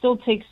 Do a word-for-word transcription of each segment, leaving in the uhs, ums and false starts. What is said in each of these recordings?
still takes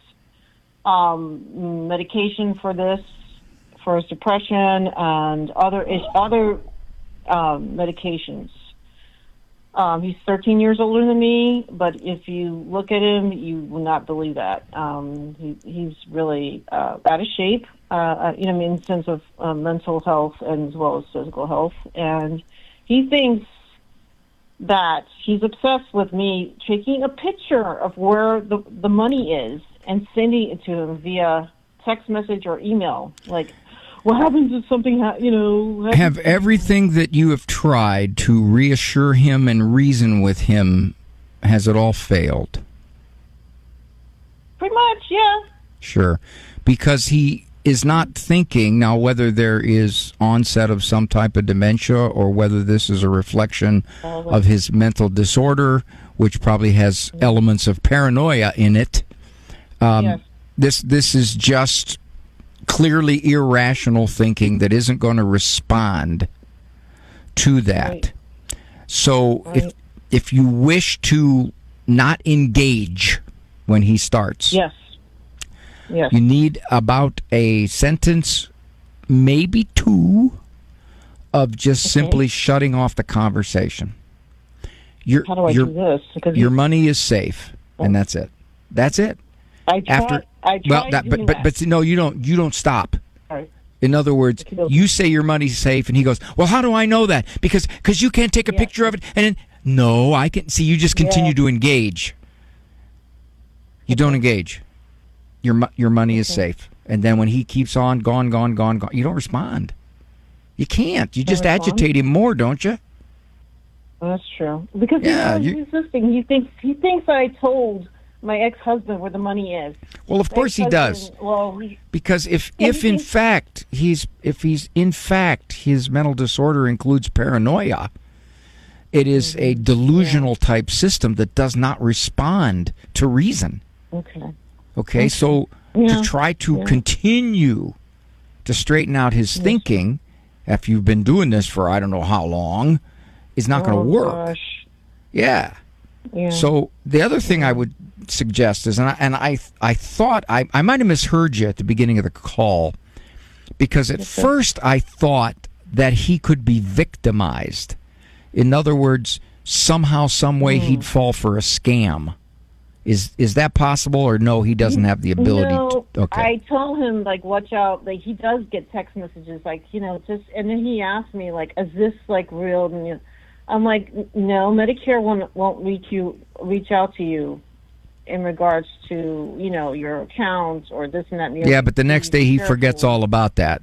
um, medication for this, for his depression and other other um, medications. Um, he's thirteen years older than me, but if you look at him, you will not believe that. Um, he, he's really uh, out of shape, uh, you know, in the sense of uh, mental health and as well as physical health. And he thinks that he's obsessed with me taking a picture of where the, the money is and sending it to him via text message or email. Like, what happens if something, ha- you know... Happens? Have everything that you have tried to reassure him and reason with him, has it all failed? Pretty much, yeah. Sure. Because he is not thinking, now whether there is onset of some type of dementia or whether this is a reflection of his mental disorder, which probably has elements of paranoia in it. Um, yes. This This is just... clearly irrational thinking that isn't going to respond to that. Right. So right. if if you wish to not engage when he starts, yes, yes, you need about a sentence, maybe two, of just okay. simply shutting off the conversation. Your, How do I your, do this? Because your money is safe, oh. and that's it. That's it. I tried, After I tried well, that, but doing but that. but no, you don't you don't stop. Right. In other words, you say your money's safe, and he goes, "Well, how do I know that? Because because you can't take a yeah. picture of it." And then, no, I can see. You just continue yeah. to engage. You don't engage. Your your money is okay. safe, and then when he keeps on, gone, gone, gone, gone, you don't respond. You can't. You just agitate him more, don't you? That's true. Because yeah, he's resisting. He thinks he thinks I told my ex-husband where the money is. Well, of course he does. Well, he, because if, yeah, if in thinks, fact he's if he's in fact his mental disorder includes paranoia, it is mm-hmm. a delusional yeah. type system that does not respond to reason. Okay. Okay, okay. so yeah. to try to yeah. continue to straighten out his yes. thinking after you've been doing this for I don't know how long is not oh, going to work. Gosh. Yeah. Yeah. So the other thing I would suggest is, and I, and I, I thought I, I might have misheard you at the beginning of the call, because at okay. first I thought that he could be victimized. In other words, somehow, some way, mm. he'd fall for a scam. Is is that possible, or no? He doesn't have the ability. No, to, okay. I told him like, watch out. Like he does get text messages, like you know, just. And then he asked me like, is this like real? And, you know, I'm like, no, Medicare won't won't reach you reach out to you in regards to, you know, your accounts or this and that. And the yeah, other. but the next day he careful. forgets all about that.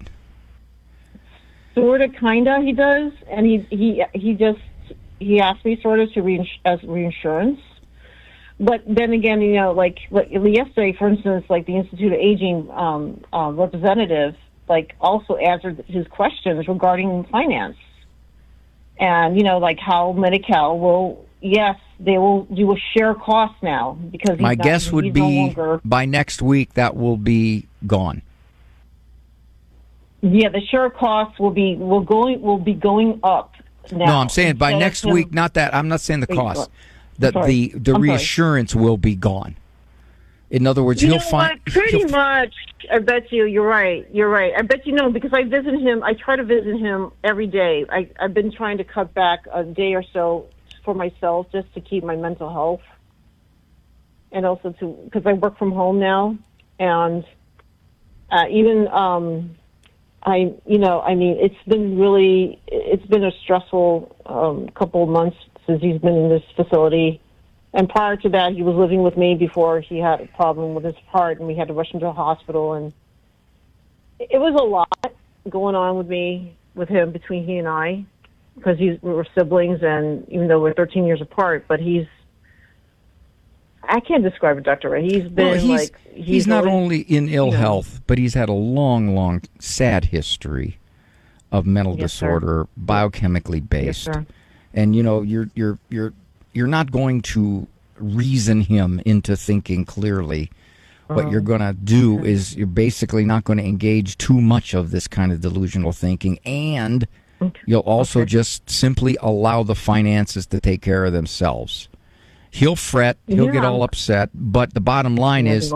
Sort of, kinda, he does, and he he he just he asked me sort of to reins- as reinsurance. But then again, you know, like, like yesterday, for instance, like the Institute of Aging um, uh, representative, like also answered his questions regarding finance. And, you know, like how Medi-Cal will, yes, they will do a share cost now. Because my not, guess would be no longer, by next week that will be gone. Yeah, the share cost will be will going will be going up now. No, I'm saying by next him, week, not that. I'm not saying the cost. The the, the reassurance sorry. will be gone. In other words, you he'll know find... What? Pretty he'll, much, I bet you, you're right, you're right. I bet you know, because I visit him, I try to visit him every day. I, I've been trying to cut back a day or so for myself just to keep my mental health. And also to, because I work from home now. And uh, even, um, I, you know, I mean, it's been really, it's been a stressful um, couple of months since he's been in this facility. And prior to that, he was living with me before he had a problem with his heart, and we had to rush him to the hospital. And it was a lot going on with me, with him, between he and I, because he's, we were siblings, and even though we're thirteen years apart, but he's, I can't describe it, Doctor Ray. He's been well, he's, like... He's, he's not always, only in ill you know, health, but he's had a long, long, sad history of mental yes, disorder, sir. biochemically based. Yes, sir. And, you know, you're you're you're... you're not going to reason him into thinking clearly. What Oh, you're going to do okay. is you're basically not going to engage too much of this kind of delusional thinking, and Okay. you'll also Okay. just simply allow the finances to take care of themselves. He'll fret, he'll Yeah. get all upset, but the bottom line Yeah, is